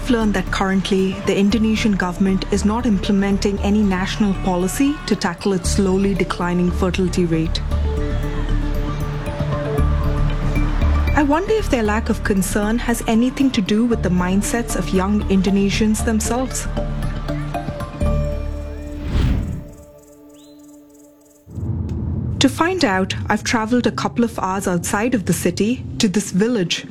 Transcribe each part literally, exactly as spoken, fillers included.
I've learned that currently the Indonesian government is not implementing any national policy to tackle its slowly declining fertility rate. I wonder if their lack of concern has anything to do with the mindsets of young Indonesians themselves. To find out, I've traveled a couple of hours outside of the city to this village.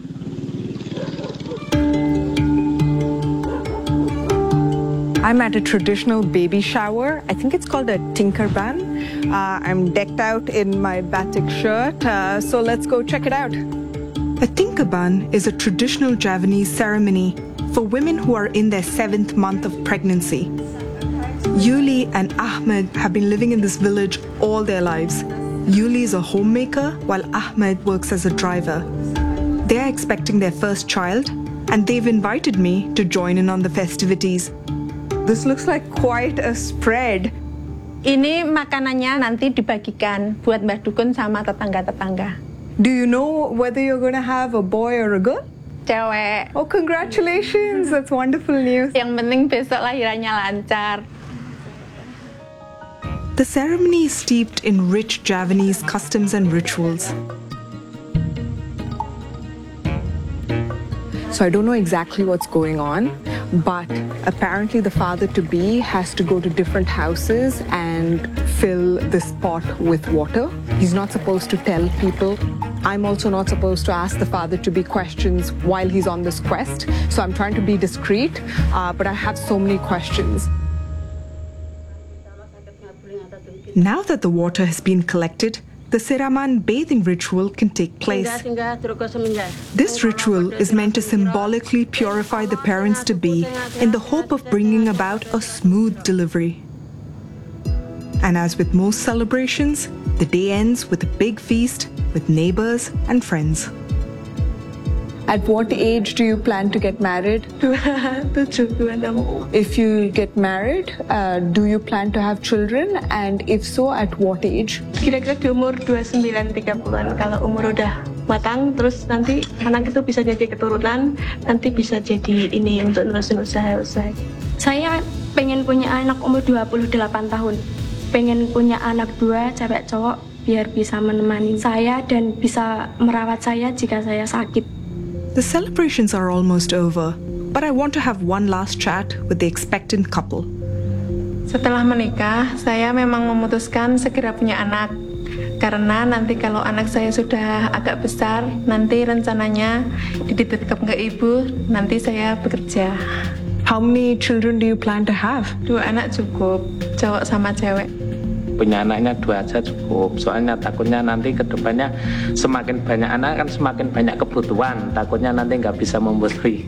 I'm at a traditional baby shower. I think it's called a tinkerban. Uh, I'm decked out in my batik shirt, uh, so let's go check it out. A tinkerban is a traditional Javanese ceremony for women who are in their seventh month of pregnancy. Yuli and Ahmed have been living in this village all their lives. Yuli is a homemaker while Ahmed works as a driver. They are expecting their first child and they've invited me to join in on the festivities. This looks like quite a spread. Ini makanannya nanti dibagikan buat Mbah Dukun sama tetangga-tetangga. Do you know whether you're going to have a boy or a girl? Cewek. Oh, congratulations. That's wonderful news. Yang penting besok lahirannya lancar. The ceremony is steeped in rich Javanese customs and rituals. So I don't know exactly what's going on, but apparently the father-to-be has to go to different houses and fill this pot with water. He's not supposed to tell people. I'm also not supposed to ask the father-to-be questions while he's on this quest. So I'm trying to be discreet, uh, but I have so many questions. Now that the water has been collected, the Siraman bathing ritual can take place. This ritual is meant to symbolically purify the parents-to-be in the hope of bringing about a smooth delivery. And as with most celebrations, the day ends with a big feast with neighbors and friends. At what age do you plan to get married? If you get married, uh, do you plan to have children? And if so, at what age? Kira-kira di umur dua puluh sembilan tiga puluhan. Kalau umur udah matang, terus nanti anak itu bisa jadi keturunan, nanti bisa jadi ini untuk nerusin usaha-usaha. Saya pengen punya anak umur dua puluh delapan tahun. Pengen punya anak dua, cewek cowok, biar bisa menemani saya dan bisa merawat saya jika saya sakit. The celebrations are almost over, but I want to have one last chat with the expectant couple. Setelah menikah, saya memang memutuskan segera punya anak. Karena nanti kalau anak saya sudah agak besar, nanti rencananya dititipkan ke ibu, nanti saya bekerja. How many children do you plan to have? Dua anak cukup, cowok sama cewek. Punya anaknya dua aja cukup, soalnya takutnya nanti ke depannya semakin banyak anak kan semakin banyak kebutuhan, takutnya nanti nggak bisa memberi.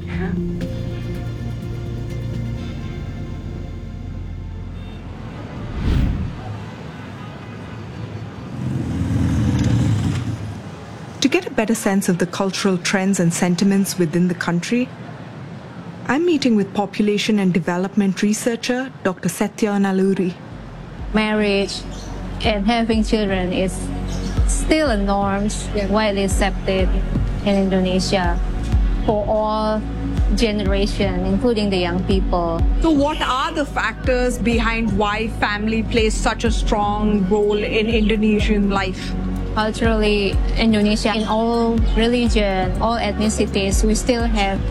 To get a better sense of the cultural trends and sentiments within the country, I'm meeting with population and development researcher Doctor Setya Naluri. Marriage and having children is still a norm, widely accepted in Indonesia for all generations, including the young people. So what are the factors behind why family plays such a strong role in Indonesian life? Culturally, Indonesia, in all religion, all ethnicities, we still have